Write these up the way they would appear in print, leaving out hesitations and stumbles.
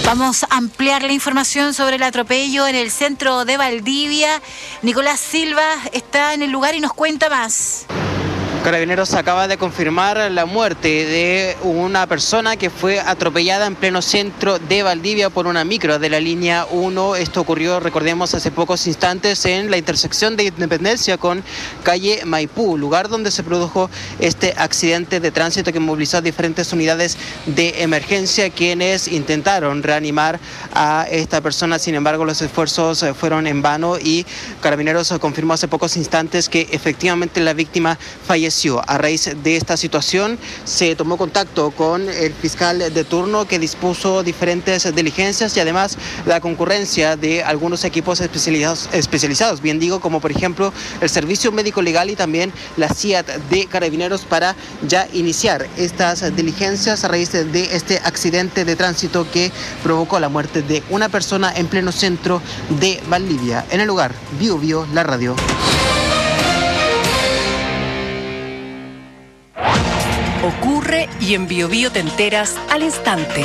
Vamos a ampliar la información sobre el atropello en el centro de Valdivia. Nicolás Silva está en el lugar y nos cuenta más. Carabineros acaba de confirmar la muerte de una persona que fue atropellada en pleno centro de Valdivia por una micro de la línea 1. Esto ocurrió, recordemos, hace pocos instantes en la intersección de Independencia con calle Maipú, lugar donde se produjo este accidente de tránsito que movilizó a diferentes unidades de emergencia, quienes intentaron reanimar a esta persona. Sin embargo, los esfuerzos fueron en vano y Carabineros confirmó hace pocos instantes que efectivamente la víctima falleció. A raíz de esta situación se tomó contacto con el fiscal de turno, que dispuso diferentes diligencias y además la concurrencia de algunos equipos especializados, bien digo, como por ejemplo el Servicio Médico Legal y también la CIAT de Carabineros, para ya iniciar estas diligencias a raíz de este accidente de tránsito que provocó la muerte de una persona en pleno centro de Valdivia. En el lugar, Biobío, la radio. Ocurre y en Biobío te enteras al instante.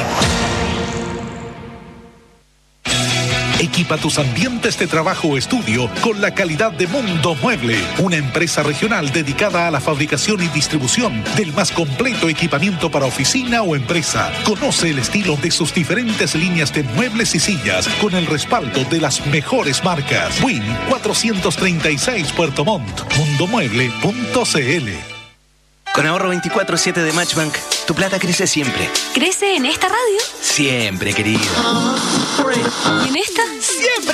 Equipa tus ambientes de trabajo o estudio con la calidad de Mundo Mueble, una empresa regional dedicada a la fabricación y distribución del más completo equipamiento para oficina o empresa. Conoce el estilo de sus diferentes líneas de muebles y sillas con el respaldo de las mejores marcas. Win 436 Puerto Montt, mundomueble.cl. Con ahorro 24/7 de Matchbank, tu plata crece siempre. ¿Crece en esta radio? Siempre, querido. ¿Y en esta? ¡Siempre!